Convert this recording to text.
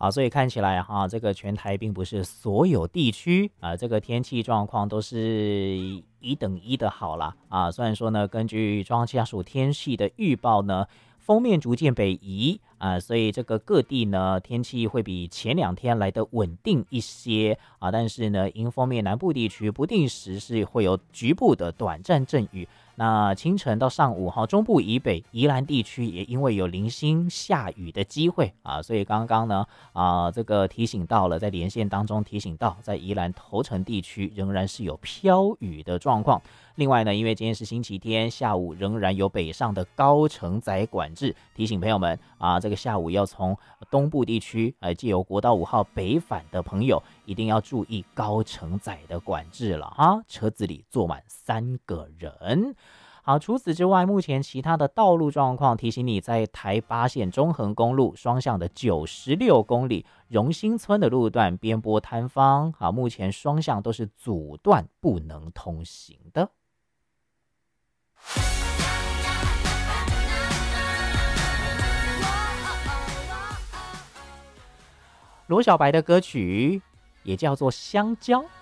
所以看起来这个全台并不是所有地区这个天气状况都是一等一的好啦虽然说呢，根据中央气象署天气的预报呢，锋面逐渐北移所以这个各地呢天气会比前2天来的稳定一些但是呢，迎风面南部地区不定时是会有局部的短暂阵雨。那清晨到上午中部以北宜兰地区也因为有零星下雨的机会所以刚刚呢这个提醒到了，在连线当中提醒到，在宜兰头城地区仍然是有飘雨的状况。另外呢，因为今天是星期天，下午仍然有北上的高承载管制，提醒朋友们这个下午要从东部地区藉由国道5号北返的朋友，一定要注意高承载的管制了车子里坐满3个人。好，除此之外，目前其他的道路状况提醒你，在台八线中横公路双向的96公里荣兴村的路段边坡坍方目前双向都是阻断不能通行的。罗小白的歌曲也叫做香蕉。